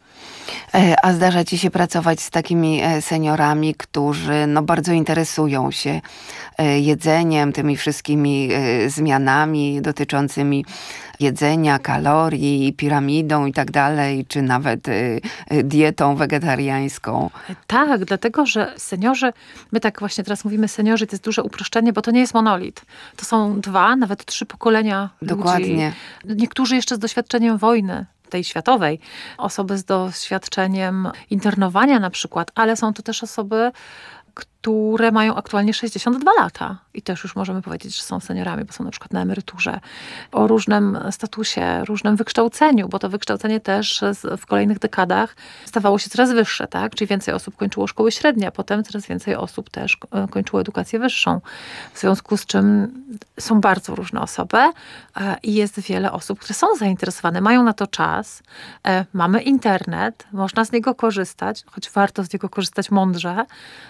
Speaker 1: A zdarza ci się pracować z takimi seniorami, którzy no, bardzo interesują się jedzeniem, tymi wszystkimi zmianami dotyczącymi jedzenia, kalorii, piramidą i tak dalej, czy nawet dietą wegetariańską?
Speaker 4: Tak, dlatego, że seniorzy, my tak właśnie teraz mówimy seniorzy, to jest duże uproszczenie, bo to nie jest monolit. To są dwa, nawet trzy pokolenia
Speaker 1: Dokładnie.
Speaker 4: ludzi. Niektórzy jeszcze z doświadczeniem wojny, tej światowej, osoby z doświadczeniem internowania na przykład, ale są to też osoby, które mają aktualnie sześćdziesiąt dwa lata. I też już możemy powiedzieć, że są seniorami, bo są na przykład na emeryturze. O różnym statusie, różnym wykształceniu, bo to wykształcenie też w kolejnych dekadach stawało się coraz wyższe, tak? Czyli więcej osób kończyło szkoły średnie, a potem coraz więcej osób też kończyło edukację wyższą. W związku z czym są bardzo różne osoby i jest wiele osób, które są zainteresowane, mają na to czas. Mamy internet, można z niego korzystać, choć warto z niego korzystać mądrze.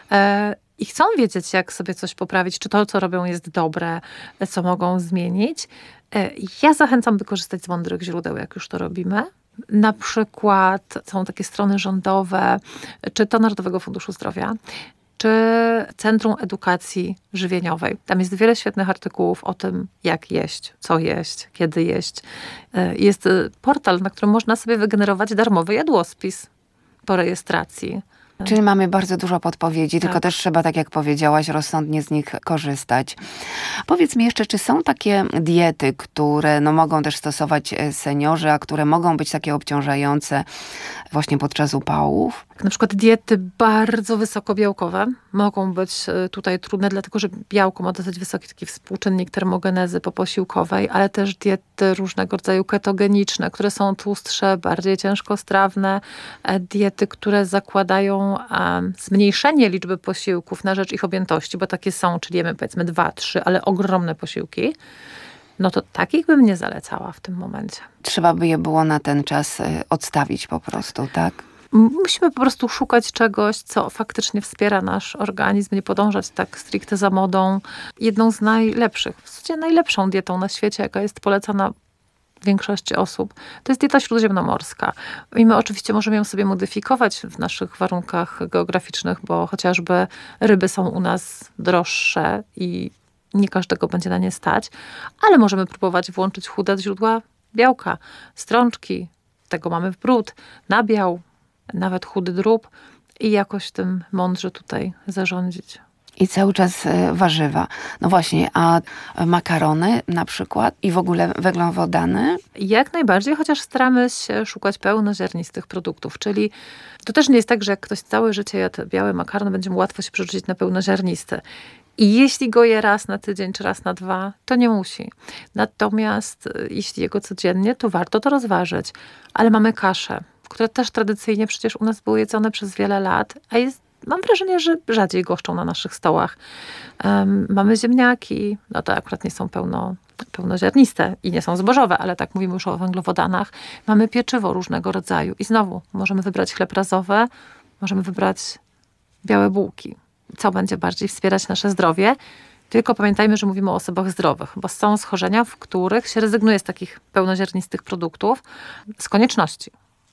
Speaker 4: I chcą wiedzieć, jak sobie coś poprawić, czy to, co robią, jest dobre, co mogą zmienić. Ja zachęcam, by korzystać z mądrych źródeł, jak już to robimy. Na przykład są takie strony rządowe, czy to Narodowego Funduszu Zdrowia, czy Centrum Edukacji Żywieniowej. Tam jest wiele świetnych artykułów o tym, jak jeść, co jeść, kiedy jeść. Jest portal, na którym można sobie wygenerować darmowy jadłospis po rejestracji.
Speaker 1: Czyli mamy bardzo dużo podpowiedzi,
Speaker 4: tak.
Speaker 1: tylko też trzeba, tak jak powiedziałaś, rozsądnie z nich korzystać. Powiedz mi jeszcze, czy są takie diety, które no, mogą też stosować seniorzy, a które mogą być takie obciążające właśnie podczas upałów?
Speaker 4: Na przykład diety bardzo wysokobiałkowe mogą być tutaj trudne, dlatego że białko ma dosyć wysoki taki współczynnik termogenezy poposiłkowej, ale też diety różnego rodzaju ketogeniczne, które są tłustsze, bardziej ciężkostrawne, diety, które zakładają um, zmniejszenie liczby posiłków na rzecz ich objętości, bo takie są, czyli jemy powiedzmy dwa, trzy, ale ogromne posiłki. No to takich bym nie zalecała w tym momencie.
Speaker 1: Trzeba by je było na ten czas odstawić po prostu, tak?
Speaker 4: Musimy po prostu szukać czegoś, co faktycznie wspiera nasz organizm, nie podążać tak stricte za modą. Jedną z najlepszych, w zasadzie najlepszą dietą na świecie, jaka jest polecana większości osób, to jest dieta śródziemnomorska. I my oczywiście możemy ją sobie modyfikować w naszych warunkach geograficznych, bo chociażby ryby są u nas droższe i nie każdego będzie na nie stać, ale możemy próbować włączyć chude źródła białka, strączki, tego mamy w bród, nabiał, nawet chudy drób i jakoś tym mądrze tutaj zarządzić.
Speaker 1: I cały czas warzywa. No właśnie, a makarony na przykład i w ogóle węglowodany?
Speaker 4: Jak najbardziej, chociaż staramy się szukać pełnoziarnistych produktów, czyli to też nie jest tak, że jak ktoś całe życie jadł biały makaron, będzie mu łatwo się przerzucić na pełnoziarnisty. I jeśli go je raz na tydzień czy raz na dwa, to nie musi. Natomiast jeśli je go codziennie, to warto to rozważyć. Ale mamy kasze, które też tradycyjnie przecież u nas były jedzone przez wiele lat, a jest, mam wrażenie, że rzadziej goszczą na naszych stołach. Um, mamy ziemniaki, no to akurat nie są pełno, pełnoziarniste i nie są zbożowe, ale tak mówimy już o węglowodanach. Mamy pieczywo różnego rodzaju i znowu możemy wybrać chleb razowy, możemy wybrać białe bułki. Co będzie bardziej wspierać nasze zdrowie. Tylko pamiętajmy, że mówimy o osobach zdrowych, bo są schorzenia, w których się rezygnuje z takich pełnoziarnistych produktów z konieczności.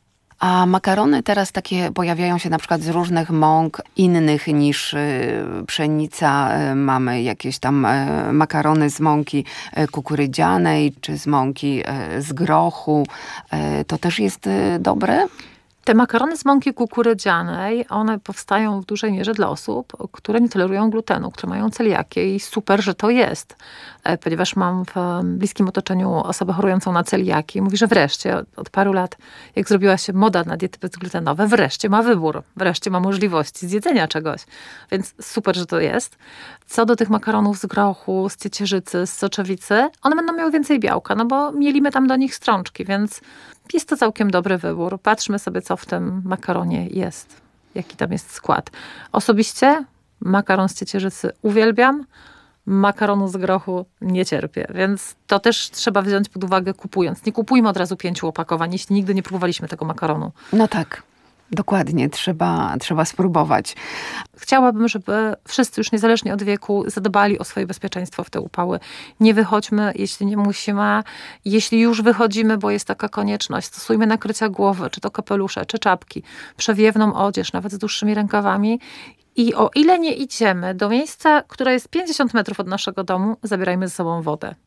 Speaker 1: A makarony teraz takie pojawiają się na przykład z różnych mąk innych niż y, pszenica. Y, mamy jakieś tam y, makarony z mąki y, kukurydzianej czy z mąki y, z grochu. Y, to też jest y, dobre?
Speaker 4: Te makarony z mąki kukurydzianej, one powstają w dużej mierze dla osób, które nie tolerują glutenu, które mają celiakię i super, że to jest. Ponieważ mam w bliskim otoczeniu osobę chorującą na celiakię i mówi, że wreszcie od paru lat, jak zrobiła się moda na diety bezglutenowe, wreszcie ma wybór, wreszcie ma możliwości zjedzenia czegoś. Więc super, że to jest. Co do tych makaronów z grochu, z ciecierzycy, z soczewicy, one będą miały więcej białka, no bo mielimy tam do nich strączki, więc jest to całkiem dobry wybór. Patrzmy sobie, co w tym makaronie jest, jaki tam jest skład. Osobiście makaron z ciecierzycy uwielbiam, makaronu z grochu nie cierpię, więc to też trzeba wziąć pod uwagę kupując. Nie kupujmy od razu pięciu opakowań, jeśli nigdy nie próbowaliśmy tego makaronu.
Speaker 1: No tak. Dokładnie, trzeba, trzeba spróbować.
Speaker 4: Chciałabym, żeby wszyscy już niezależnie od wieku zadbali o swoje bezpieczeństwo w te upały. Nie wychodźmy, jeśli nie musimy. Jeśli już wychodzimy, bo jest taka konieczność, stosujmy nakrycia głowy, czy to kapelusze, czy czapki, przewiewną odzież, nawet z dłuższymi rękawami. I o ile nie idziemy do miejsca, które jest pięćdziesiąt metrów od naszego domu, zabierajmy ze sobą wodę.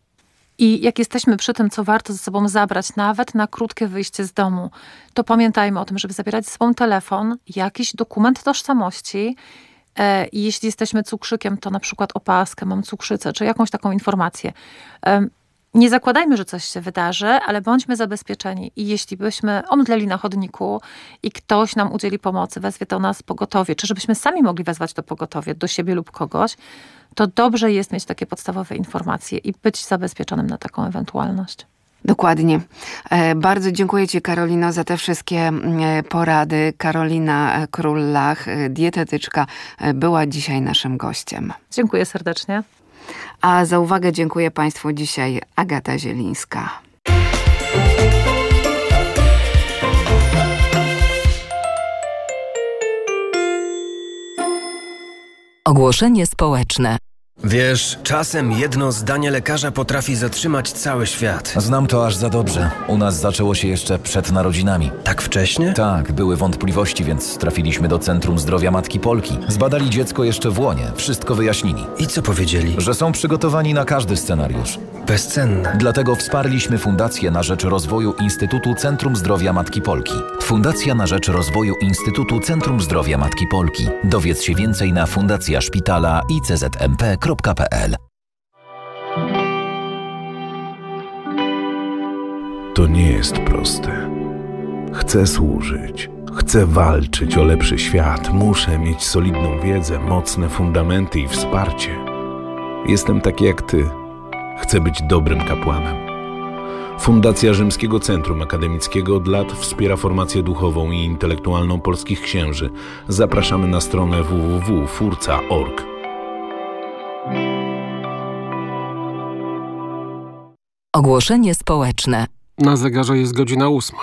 Speaker 4: I jak jesteśmy przy tym, co warto ze sobą zabrać, nawet na krótkie wyjście z domu, to pamiętajmy o tym, żeby zabierać ze sobą telefon, jakiś dokument tożsamości. E, I jeśli jesteśmy cukrzykiem, to na przykład opaskę, mam cukrzycę, czy jakąś taką informację. E, nie zakładajmy, że coś się wydarzy, ale bądźmy zabezpieczeni. I jeśli byśmy omdleli na chodniku i ktoś nam udzieli pomocy, wezwie to nas pogotowie, czy żebyśmy sami mogli wezwać to pogotowie do siebie lub kogoś, to dobrze jest mieć takie podstawowe informacje i być zabezpieczonym na taką ewentualność.
Speaker 1: Dokładnie. Bardzo dziękuję Ci, Karolino, za te wszystkie porady. Karolina Król-Lach, dietetyczka, była dzisiaj naszym gościem.
Speaker 4: Dziękuję serdecznie.
Speaker 1: A za uwagę dziękuję Państwu dzisiaj Agata Zielińska.
Speaker 5: Ogłoszenie społeczne.
Speaker 6: Wiesz, czasem jedno zdanie lekarza potrafi zatrzymać cały świat.
Speaker 7: Znam to aż za dobrze. U nas zaczęło się jeszcze przed narodzinami.
Speaker 6: Tak wcześnie?
Speaker 7: Tak, były wątpliwości, więc trafiliśmy do Centrum Zdrowia Matki Polki. Zbadali dziecko jeszcze w łonie, wszystko wyjaśnili.
Speaker 6: I co powiedzieli?
Speaker 7: Że są przygotowani na każdy scenariusz.
Speaker 6: Bezcenne.
Speaker 7: Dlatego wsparliśmy Fundację na rzecz rozwoju Instytutu Centrum Zdrowia Matki Polki. Fundacja na rzecz rozwoju Instytutu Centrum Zdrowia Matki Polki. Dowiedz się więcej na fundacja szpitala i c z m p kropka p l.
Speaker 3: To nie jest proste. Chcę służyć. Chcę walczyć o lepszy świat. Muszę mieć solidną wiedzę, mocne fundamenty i wsparcie. Jestem taki jak ty. Chcę być dobrym kapłanem. Fundacja Rzymskiego Centrum Akademickiego od lat wspiera formację duchową i intelektualną polskich księży. Zapraszamy na stronę w w w kropka furca kropka org.
Speaker 5: Ogłoszenie społeczne.
Speaker 8: Na zegarze jest godzina ósma.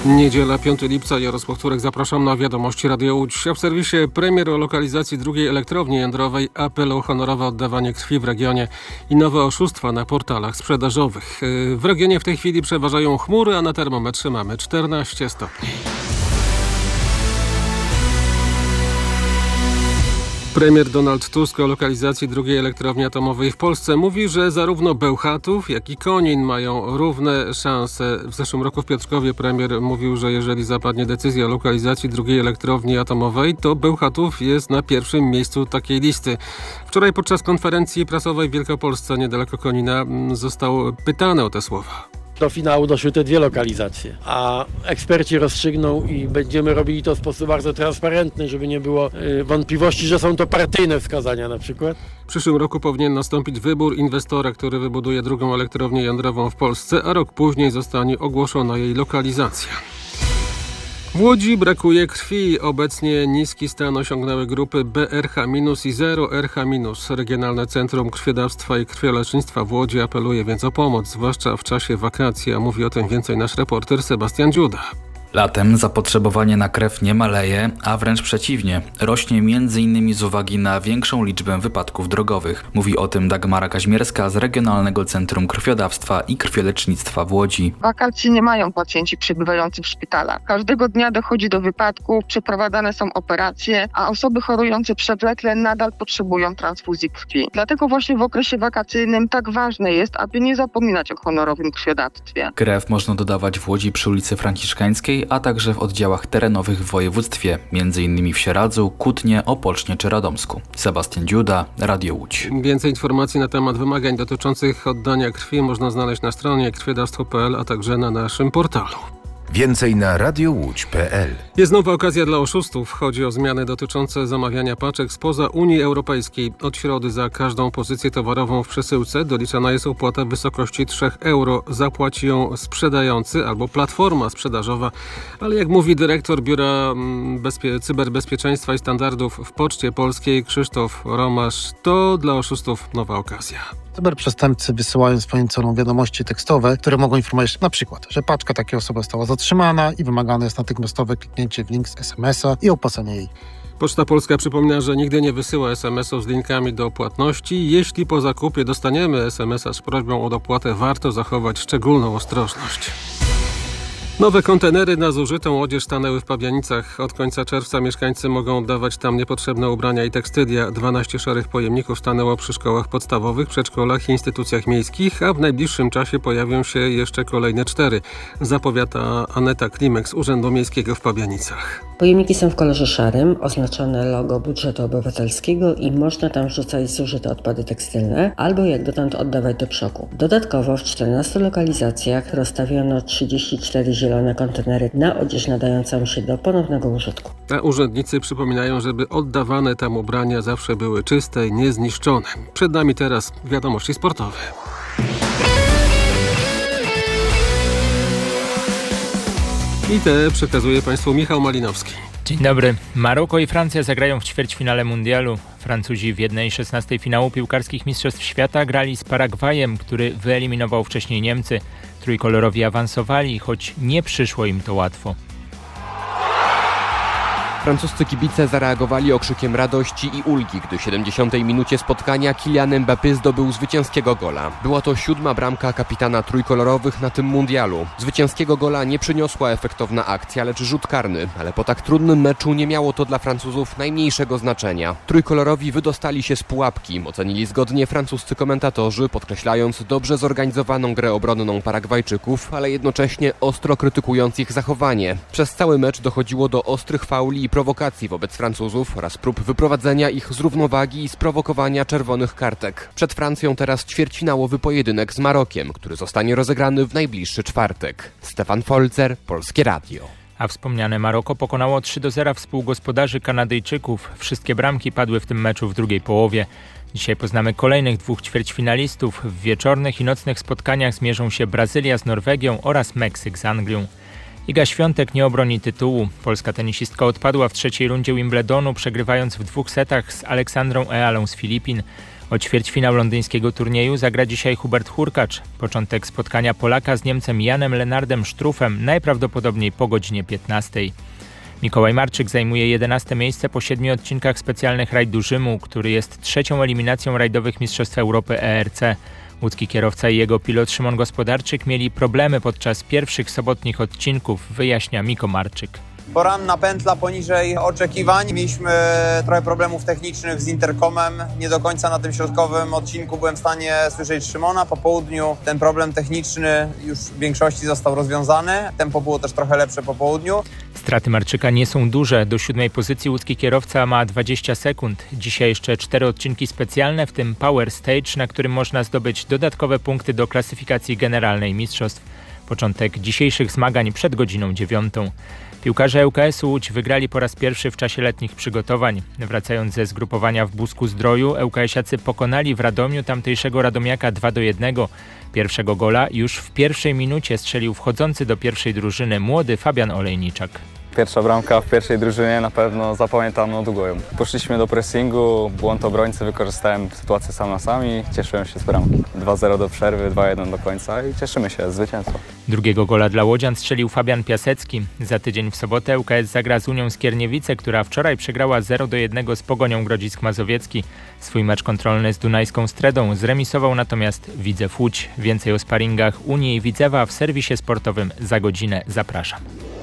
Speaker 8: Niedziela, piątego lipca, Jarosław Turek, zapraszam na Wiadomości Radio Łódź. W serwisie premier o lokalizacji drugiej elektrowni jądrowej, apel o honorowe oddawanie krwi w regionie i nowe oszustwa na portalach sprzedażowych. W regionie w tej chwili przeważają chmury, a na termometrze mamy czternaście stopni. Premier Donald Tusk o lokalizacji drugiej elektrowni atomowej w Polsce mówi, że zarówno Bełchatów, jak i Konin mają równe szanse. W zeszłym roku w Piotrkowie premier mówił, że jeżeli zapadnie decyzja o lokalizacji drugiej elektrowni atomowej, to Bełchatów jest na pierwszym miejscu takiej listy. Wczoraj podczas konferencji prasowej w Wielkopolsce, niedaleko Konina, został pytany o te słowa.
Speaker 9: Do finału doszły te dwie lokalizacje, a eksperci rozstrzygną i będziemy robili to w sposób bardzo transparentny, żeby nie było y, wątpliwości, że są to partyjne wskazania na przykład.
Speaker 8: W przyszłym roku powinien nastąpić wybór inwestora, który wybuduje drugą elektrownię jądrową w Polsce, a rok później zostanie ogłoszona jej lokalizacja. W Łodzi brakuje krwi. Obecnie niski stan osiągnęły grupy B R H minus i zero R H minus. Regionalne Centrum Krwiodawstwa i Krwiolecznictwa w Łodzi apeluje więc o pomoc, zwłaszcza w czasie wakacji, a mówi o tym więcej nasz reporter Sebastian Dziuda.
Speaker 10: Latem zapotrzebowanie na krew nie maleje, a wręcz przeciwnie. Rośnie między innymi z uwagi na większą liczbę wypadków drogowych. Mówi o tym Dagmara Kaźmierska z Regionalnego Centrum Krwiodawstwa i Krwiolecznictwa w Łodzi.
Speaker 11: Wakacji nie mają pacjenci przebywający w szpitalach. Każdego dnia dochodzi do wypadków, przeprowadzane są operacje, a osoby chorujące przewlekle nadal potrzebują transfuzji krwi. Dlatego właśnie w okresie wakacyjnym tak ważne jest, aby nie zapominać o honorowym krwiodawstwie.
Speaker 10: Krew można dodawać w Łodzi przy ulicy Franciszkańskiej, a także w oddziałach terenowych w województwie, między innymi w Sieradzu, Kutnie, Opocznie czy Radomsku. Sebastian Dziuda, Radio Łódź.
Speaker 8: Więcej informacji na temat wymagań dotyczących oddania krwi można znaleźć na stronie krwiodawstwo kropka p l, a także na naszym portalu.
Speaker 3: Więcej na radiowódź kropka p l.
Speaker 8: Jest nowa okazja dla oszustów. Chodzi o zmiany dotyczące zamawiania paczek spoza Unii Europejskiej. Od środy za każdą pozycję towarową w przesyłce doliczana jest opłata w wysokości trzy euro. Zapłaci ją sprzedający albo platforma sprzedażowa. Ale jak mówi dyrektor Biura Bezpie- Cyberbezpieczeństwa i Standardów w Poczcie Polskiej Krzysztof Romasz, to dla oszustów nowa okazja.
Speaker 12: Cyberprzestępcy wysyłają swoim celom wiadomości tekstowe, które mogą informować na przykład, że paczka takiej osoby została zatrzymana i wymagane jest natychmiastowe kliknięcie w link z es em es a i opłacenie jej.
Speaker 8: Poczta Polska przypomina, że nigdy nie wysyła es em es ów z linkami do płatności. Jeśli po zakupie dostaniemy es em es a z prośbą o dopłatę, warto zachować szczególną ostrożność. Nowe kontenery na zużytą odzież stanęły w Pabianicach. Od końca czerwca mieszkańcy mogą oddawać tam niepotrzebne ubrania i tekstylia. dwanaście szarych pojemników stanęło przy szkołach podstawowych, przedszkolach i instytucjach miejskich, a w najbliższym czasie pojawią się jeszcze kolejne cztery. Zapowiada Aneta Klimek z Urzędu Miejskiego w Pabianicach.
Speaker 13: Pojemniki są w kolorze szarym, oznaczone logo budżetu obywatelskiego i można tam wrzucać zużyte odpady tekstylne albo jak dotąd oddawać do przoku. Dodatkowo w czternastu lokalizacjach rozstawiono trzydzieści cztery zielone kontenery na odzież nadającą się do ponownego użytku.
Speaker 8: A urzędnicy przypominają, żeby oddawane tam ubrania zawsze były czyste i niezniszczone. Przed nami teraz wiadomości sportowe. I te przekazuje Państwu Michał Malinowski.
Speaker 14: Dzień dobry. Maroko i Francja zagrają w ćwierćfinale mundialu. Francuzi w jednej szesnastej finału piłkarskich Mistrzostw Świata grali z Paragwajem, który wyeliminował wcześniej Niemcy. Trójkolorowi awansowali, choć nie przyszło im to łatwo.
Speaker 15: Francuscy kibice zareagowali okrzykiem radości i ulgi, gdy w siedemdziesiątej minucie spotkania Kylian Mbappé zdobył zwycięskiego gola. Była to siódma bramka kapitana trójkolorowych na tym mundialu. Zwycięskiego gola nie przyniosła efektowna akcja, lecz rzut karny, ale po tak trudnym meczu nie miało to dla Francuzów najmniejszego znaczenia. Trójkolorowi wydostali się z pułapki, ocenili zgodnie francuscy komentatorzy, podkreślając dobrze zorganizowaną grę obronną Paragwajczyków, ale jednocześnie ostro krytykując ich zachowanie. Przez cały mecz dochodziło do ostrych fauli i prowokacji wobec Francuzów oraz prób wyprowadzenia ich z równowagi i sprowokowania czerwonych kartek. Przed Francją teraz ćwierćfinałowy pojedynek z Marokiem, który zostanie rozegrany w najbliższy czwartek. Stefan Folzer, Polskie Radio.
Speaker 14: A wspomniane Maroko pokonało trzy do zera współgospodarzy Kanadyjczyków. Wszystkie bramki padły w tym meczu w drugiej połowie. Dzisiaj poznamy kolejnych dwóch ćwierćfinalistów. W wieczornych i nocnych spotkaniach zmierzą się Brazylia z Norwegią oraz Meksyk z Anglią. Iga Świątek nie obroni tytułu. Polska tenisistka odpadła w trzeciej rundzie Wimbledonu, przegrywając w dwóch setach z Aleksandrą Ealą z Filipin. O ćwierćfinał londyńskiego turnieju zagra dzisiaj Hubert Hurkacz. Początek spotkania Polaka z Niemcem Janem Lenardem Struffem najprawdopodobniej po godzinie piętnastej. Mikołaj Marczyk zajmuje jedenaste miejsce po siedmiu odcinkach specjalnych rajdu Rzymu, który jest trzecią eliminacją rajdowych Mistrzostw Europy E R C. Łódzki kierowca i jego pilot Szymon Gospodarczyk mieli problemy podczas pierwszych sobotnich odcinków, wyjaśnia Miko Marczyk.
Speaker 16: Poranna pętla poniżej oczekiwań. Mieliśmy trochę problemów technicznych z interkomem. Nie do końca na tym środkowym odcinku byłem w stanie słyszeć Szymona. Po południu ten problem techniczny już w większości został rozwiązany. Tempo było też trochę lepsze po południu.
Speaker 14: Straty Marczyka nie są duże. Do siódmej pozycji łódzki kierowca ma dwadzieścia sekund. Dzisiaj jeszcze cztery odcinki specjalne, w tym Power Stage, na którym można zdobyć dodatkowe punkty do klasyfikacji generalnej mistrzostw. Początek dzisiejszych zmagań przed godziną dziewiątą. Piłkarze L K S-u Łódź wygrali po raz pierwszy w czasie letnich przygotowań. Wracając ze zgrupowania w Busku-Zdroju, ŁKS-iacy pokonali w Radomiu tamtejszego Radomiaka dwa do jednego. Pierwszego gola już w pierwszej minucie strzelił wchodzący do pierwszej drużyny młody Fabian Olejniczak.
Speaker 17: Pierwsza bramka w pierwszej drużynie, na pewno zapamiętam no długo ją. Poszliśmy do pressingu, błąd obrońcy, wykorzystałem sytuację sam na sam i cieszyłem się z bramki. dwa zero do przerwy, dwa jeden do końca i cieszymy się z zwycięstwa.
Speaker 14: Drugiego gola dla łodzian strzelił Fabian Piasecki. Za tydzień w sobotę L K S zagra z Unią Skierniewice, która wczoraj przegrała zero do jednego z Pogonią Grodzisk Mazowiecki. Swój mecz kontrolny z Dunajską Stredą zremisował natomiast Widzew Łódź. Więcej o sparingach Unii i Widzewa w serwisie sportowym Za godzinę. Zapraszam.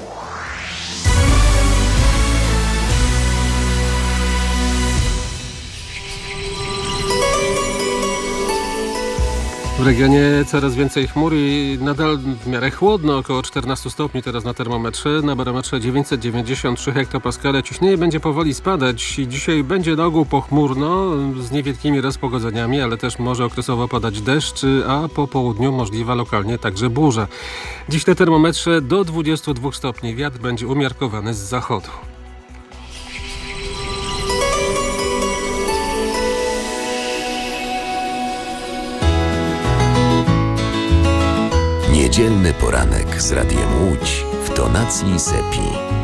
Speaker 8: W regionie coraz więcej chmur i nadal w miarę chłodno, około czternaście stopni teraz na termometrze, na barometrze dziewięćset dziewięćdziesiąt trzy hektopaskale. Ciśnienie będzie powoli spadać i dzisiaj będzie na ogół pochmurno z niewielkimi rozpogodzeniami, ale też może okresowo padać deszcz, a po południu możliwa lokalnie także burza. Dziś na termometrze do dwudziestu dwóch stopni, wiatr będzie umiarkowany z zachodu.
Speaker 18: Niedzielny poranek z Radiem Łódź w tonacji Sepi.